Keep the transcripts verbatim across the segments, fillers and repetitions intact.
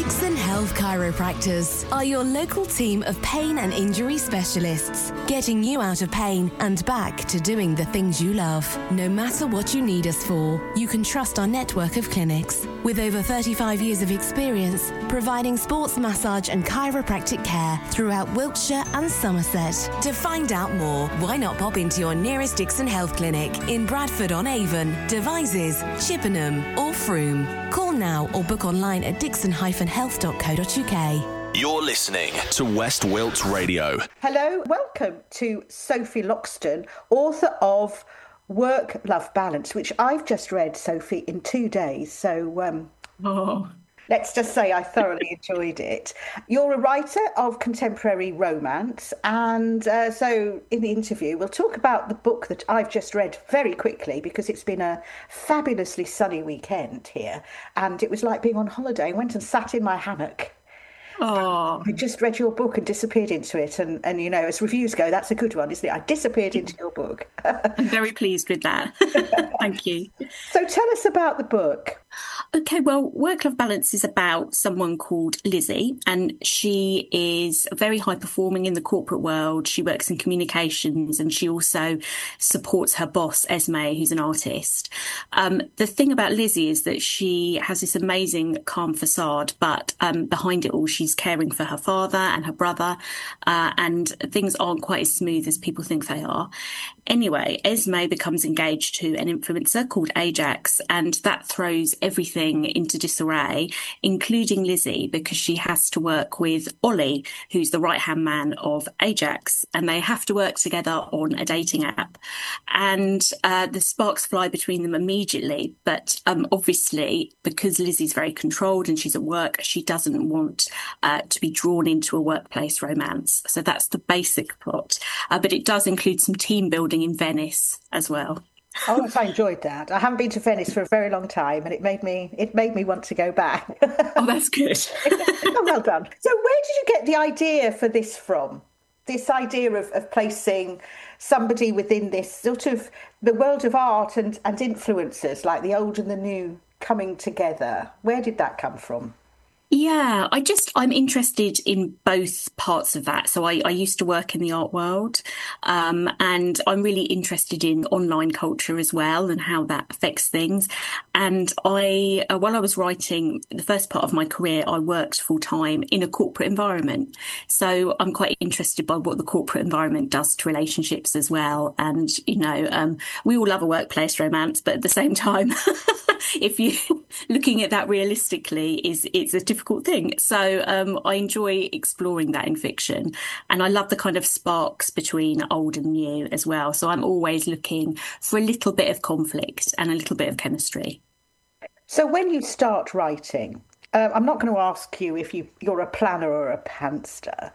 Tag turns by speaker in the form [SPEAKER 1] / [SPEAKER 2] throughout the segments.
[SPEAKER 1] Dixon Health Chiropractors are your local team of pain and injury specialists, getting you out of pain and back to doing the things you love. No matter what you need us for, you can trust our network of clinics. With over thirty-five years of experience, providing sports massage and chiropractic care throughout Wiltshire and Somerset. To find out more, why not pop into your nearest Dixon Health Clinic in Bradford-on-Avon, Devizes, Chippenham or Frome. Call now or book online at dixon dash health dot co dot uk.
[SPEAKER 2] You're listening to West Wilts Radio.
[SPEAKER 3] Hello, welcome to Sophie Loxton, author of Work-Love Balance, which I've just read, Sophie, in two days. So um,
[SPEAKER 4] oh.
[SPEAKER 3] let's just say I thoroughly enjoyed it. You're a writer of contemporary romance, and uh, so in the interview we'll talk about the book that I've just read very quickly, because it's been a fabulously sunny weekend here, and it was like being on holiday. I went and sat in my hammock.
[SPEAKER 4] Oh.
[SPEAKER 3] I just read your book and disappeared into it, and, and you know, as reviews go, that's a good one, isn't it? I disappeared into your book.
[SPEAKER 4] I'm very pleased with that. Thank you.
[SPEAKER 3] So tell us about the book.
[SPEAKER 4] Okay, well, Work-Life Balance is about someone called Lizzie, and she is very high performing in the corporate world. She works in communications, and she also supports her boss, Esme, who's an artist. Um, the thing about Lizzie is that she has this amazing calm facade, but um, behind it all, she's caring for her father and her brother, uh, and things aren't quite as smooth as people think they are. Anyway, Esme becomes engaged to an influencer called Ajax, and that throws everything into disarray, including Lizzie, because she has to work with Ollie, who's the right-hand man of Ajax, and they have to work together on a dating app. And uh, the sparks fly between them immediately, but um, obviously, because Lizzie's very controlled and she's at work, she doesn't want uh, to be drawn into a workplace romance. So that's the basic plot, uh, but it does include some team building in Venice as well.
[SPEAKER 3] Oh, yes, I enjoyed that. I haven't been to Venice for a very long time, and it made me it made me want to go back.
[SPEAKER 4] Oh, that's good.
[SPEAKER 3] Oh, well done. So where did you get the idea for this from? This idea of, of placing somebody within this sort of the world of art and, and influencers, like the old and the new coming together. Where did that come from?
[SPEAKER 4] Yeah, I just, I'm interested in both parts of that. So I, I used to work in the art world, um, and I'm really interested in online culture as well and how that affects things. And I, uh, while I was writing the first part of my career, I worked full time in a corporate environment. So I'm quite interested by what the corporate environment does to relationships as well. And, you know, um, we all love a workplace romance, but at the same time, if you looking at that realistically, is it's a difficult thing. So um, I enjoy exploring that in fiction, and I love the kind of sparks between old and new as well. So I'm always looking for a little bit of conflict and a little bit of chemistry.
[SPEAKER 3] So when you start writing, uh, I'm not going to ask you if you, you're a planner or a pantster,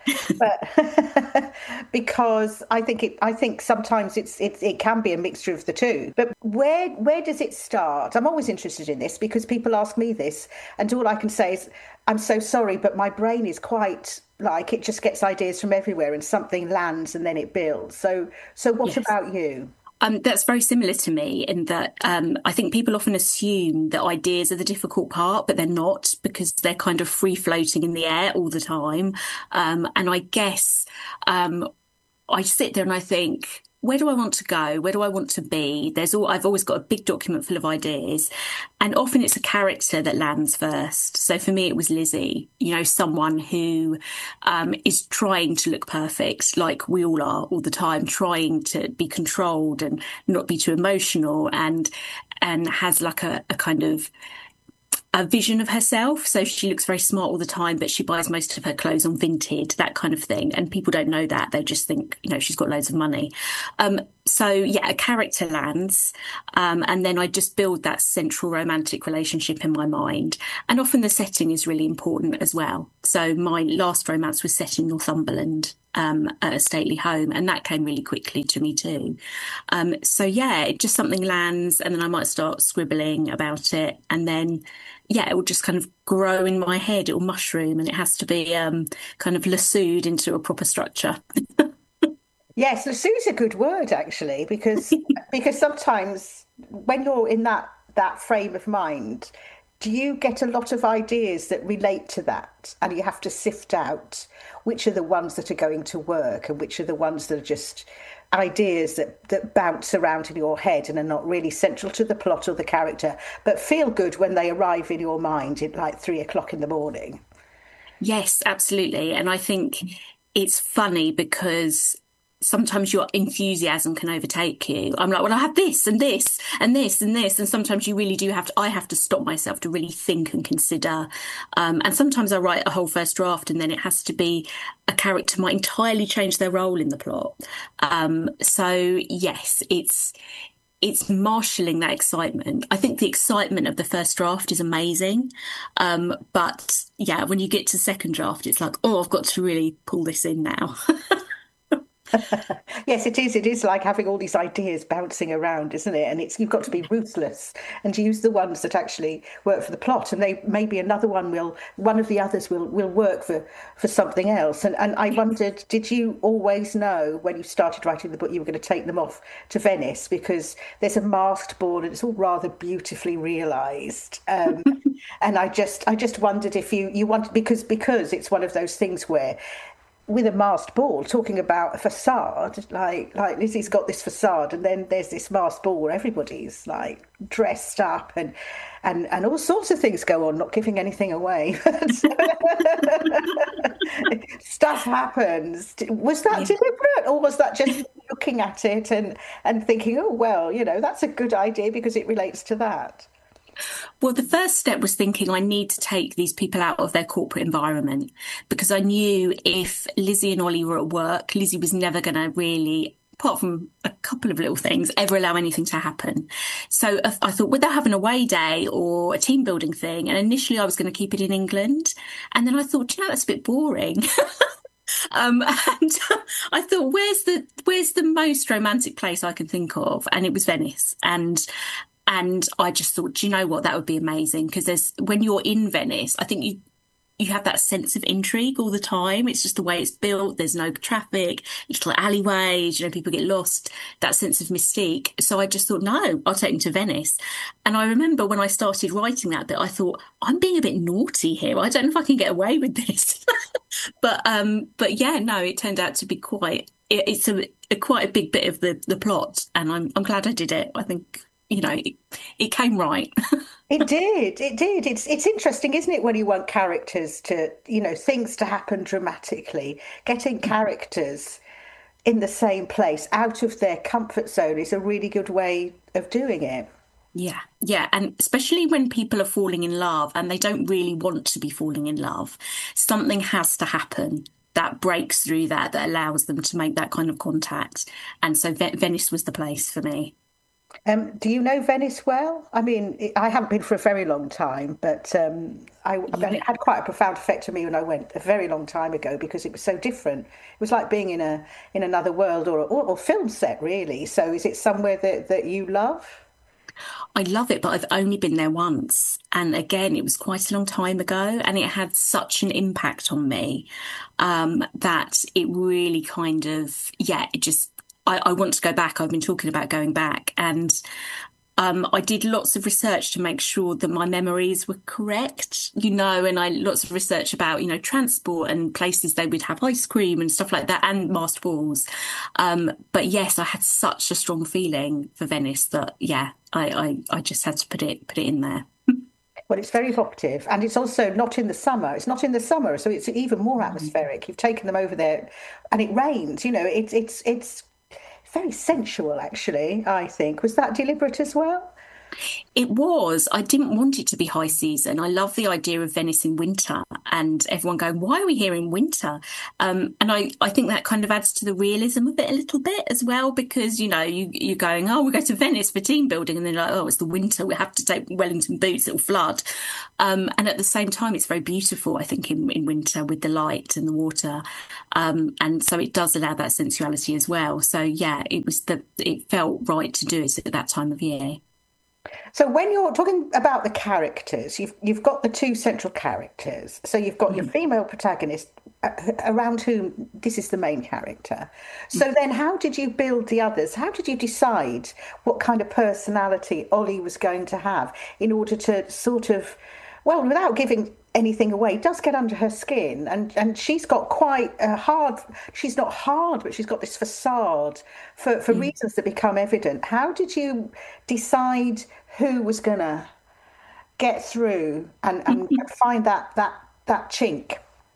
[SPEAKER 3] but because I think it, I think sometimes it's, it's it can be a mixture of the two. But where where does it start? I'm always interested in this because people ask me this, and all I can say is, I'm so sorry, but my brain is quite like it just gets ideas from everywhere, and something lands and then it builds. So so what
[SPEAKER 4] Yes.
[SPEAKER 3] about you?
[SPEAKER 4] Um, that's very similar to me in that um, I think people often assume that ideas are the difficult part, but they're not, because they're kind of free floating in the air all the time. Um, and I guess um, I sit there and I think, where do I want to go? Where do I want to be? There's all, I've always got a big document full of ideas, and often it's a character that lands first. So for me, it was Lizzie, you know, someone who um, is trying to look perfect, like we all are all the time, trying to be controlled and not be too emotional, and and has like a, a kind of a vision of herself. So she looks very smart all the time, but she buys most of her clothes on Vinted, that kind of thing. And people don't know that. They just think, you know, she's got loads of money. Um, so, yeah, a character lands. Um, and then I just build that central romantic relationship in my mind. And often the setting is really important as well. So my last romance was set in Northumberland, um, at a stately home, and that came really quickly to me too. Um, so, yeah, it just something lands, and then I might start scribbling about it, and then yeah, it will just kind of grow in my head. It will mushroom, and it has to be um, kind of lassoed into a proper structure.
[SPEAKER 3] Yes, lassoo's a good word, actually, because because sometimes when you're in that, that frame of mind, do you get a lot of ideas that relate to that? And you have to sift out which are the ones that are going to work and which are the ones that are just ideas that, that bounce around in your head and are not really central to the plot or the character, but feel good when they arrive in your mind at like three o'clock in the morning.
[SPEAKER 4] Yes, absolutely. And I think it's funny because sometimes your enthusiasm can overtake you. I'm like, well, I have this and this and this and this. And sometimes you really do have to, I have to stop myself to really think and consider. Um, and sometimes I write a whole first draft and then it has to be a character might entirely change their role in the plot. Um, so yes, it's, it's marshalling that excitement. I think the excitement of the first draft is amazing. Um, but yeah, when you get to second draft, it's like, oh, I've got to really pull this in now.
[SPEAKER 3] Yes, it is. It is like having all these ideas bouncing around, isn't it? And it's you've got to be ruthless and use the ones that actually work for the plot. And they maybe another one will, one of the others will will work for for something else. And and I wondered, did you always know when you started writing the book you were going to take them off to Venice? Because there's a masked ball and it's all rather beautifully realised. Um, and I just I just wondered if you you wanted because because it's one of those things where, with a masked ball, talking about a facade, like like Lizzie's got this facade, and then there's this masked ball where everybody's like dressed up, and and and all sorts of things go on. Not giving anything away, stuff happens. Was that
[SPEAKER 4] Yeah.
[SPEAKER 3] deliberate, or was that just looking at it and and thinking, oh well, you know, that's a good idea because it relates to that?
[SPEAKER 4] Well, the first step was thinking I need to take these people out of their corporate environment because I knew if Lizzie and Ollie were at work, Lizzie was never going to really, apart from a couple of little things, ever allow anything to happen. So I thought, would they have an away day or a team building thing? And initially I was going to keep it in England. And then I thought, you know, that's a bit boring. Um, and I thought, where's the where's the most romantic place I can think of? And it was Venice. And And I just thought, do you know what? That would be amazing because there's when you're in Venice, I think you you have that sense of intrigue all the time. It's just the way it's built. There's no traffic, little alleyways, you know, people get lost, that sense of mystique. So I just thought, no, I'll take them to Venice. And I remember when I started writing that bit, I thought, I'm being a bit naughty here. I don't know if I can get away with this. but um, but yeah, no, it turned out to be quite, it, it's a, a quite a big bit of the, the plot. And I'm I'm glad I did it. I think, you know, it, it came right.
[SPEAKER 3] It did. It did. It's it's interesting, isn't it, when you want characters to, you know, things to happen dramatically. Getting characters in the same place, out of their comfort zone, is a really good way of doing it.
[SPEAKER 4] Yeah, yeah. And especially when people are falling in love and they don't really want to be falling in love, something has to happen that breaks through that, that allows them to make that kind of contact. And so Ve- Venice was the place for me.
[SPEAKER 3] Um, do you know Venice well? I mean, it- I haven't been for a very long time, but um, I, I mean, it had quite a profound effect on me when I went a very long time ago because it was so different. It was like being in a in another world or or, or film set, really. So, is it somewhere that, that you love?
[SPEAKER 4] I love it, but I've only been there once. And again, it was quite a long time ago and it had such an impact on me um, that it really kind of, yeah, it just, I, I want to go back. I've been talking about going back and um, I did lots of research to make sure that my memories were correct, you know, and I lots of research about, you know, transport and places they would have ice cream and stuff like that and masked balls. Um, but yes, I had such a strong feeling for Venice that, yeah, I, I, I just had to put it put it in there.
[SPEAKER 3] Well, it's very evocative, and it's also not in the summer. It's not in the summer, so it's even more atmospheric. You've taken them over there, and it rains. You know, it's it's it's very sensual, actually. I think was that deliberate as well.
[SPEAKER 4] It was. I didn't want it to be high season. I love the idea of Venice in winter and everyone going, why are we here in winter? Um, and I, I think that kind of adds to the realism of it a little bit as well, because, you know, you, you're going, oh, we go to Venice for team building. And then like, oh, it's the winter. We have to take Wellington boots. It'll flood. Um, and at the same time, it's very beautiful, I think, in, in winter with the light and the water. Um, and so it does allow that sensuality as well. So, yeah, it was the, it felt right to do it at that time of year.
[SPEAKER 3] So when you're talking about the characters, you've you've got the two central characters. So you've got your female protagonist uh, around whom this is the main character. So then how did you build the others? How did you decide what kind of personality Ollie was going to have in order to sort of, well, without giving anything away, does get under her skin, and and she's got quite a hard, she's not hard, but she's got this facade for for mm. reasons that become evident. How did you decide who was gonna get through and, and find that that that chink?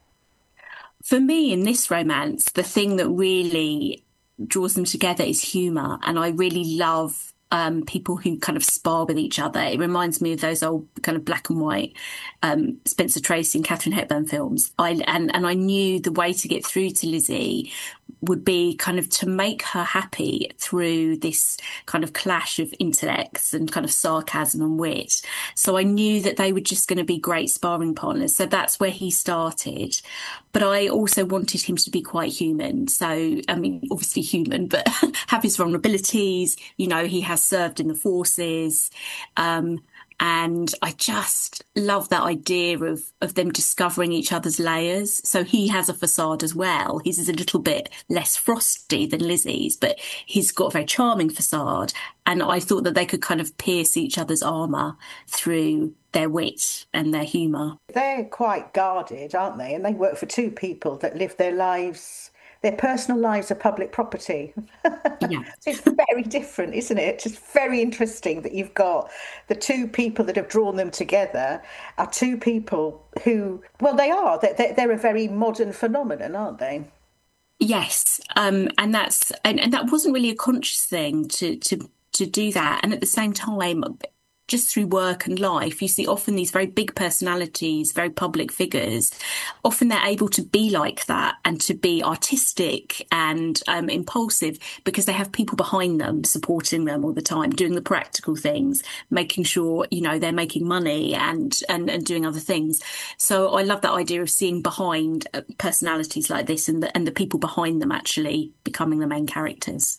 [SPEAKER 4] For me, in this romance, the thing that really draws them together is humour, and I really love Um, people who kind of spar with each other. It reminds me of those old kind of black and white um, Spencer Tracy and Katharine Hepburn films. I and and I knew the way to get through to Lizzie would be kind of to make her happy through this kind of clash of intellects and kind of sarcasm and wit. So I knew that they were just going to be great sparring partners. So that's where he started. But I also wanted him to be quite human. So, I mean, obviously human, but have his vulnerabilities. You know, he has served in the forces. Um, and I just love that idea of, of them discovering each other's layers. So he has a facade as well. His is a little bit less frosty than Lizzie's, but he's got a very charming facade. And I thought that they could kind of pierce each other's armour through their wit and their humour.
[SPEAKER 3] They're quite guarded, aren't they? And they work for two people that live their lives, their personal lives are public property. Yeah. It's very different, isn't it? Just very interesting that you've got the two people that have drawn them together are two people who, well, they are. They're, they're a very modern phenomenon, aren't they?
[SPEAKER 4] Yes, um, and that's and, and that wasn't really a conscious thing to to to do that. And at the same time, just through work and life, you see often these very big personalities, very public figures, often they're able to be like that and to be artistic and um, impulsive because they have people behind them supporting them all the time, doing the practical things, making sure, you know, they're making money and, and, and doing other things. So I love that idea of seeing behind personalities like this and the, and the people behind them actually becoming the main characters.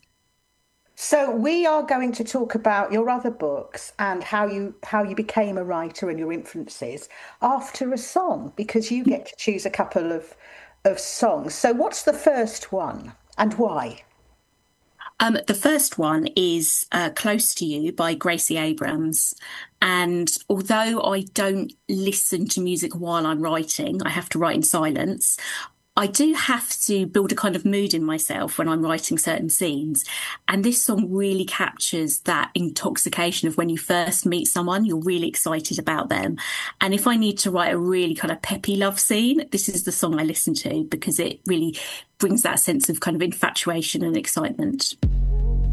[SPEAKER 3] So we are going to talk about your other books and how you how you became a writer and your influences after a song, because you get to choose a couple of of songs. So what's the first one and why?
[SPEAKER 4] Um, the first one is uh, Close to You by Gracie Abrams. And although I don't listen to music while I'm writing, I have to write in silence. I do have to build a kind of mood in myself when I'm writing certain scenes. And this song really captures that intoxication of when you first meet someone, you're really excited about them. And if I need to write a really kind of peppy love scene, this is the song I listen to because it really brings that sense of kind of infatuation and excitement.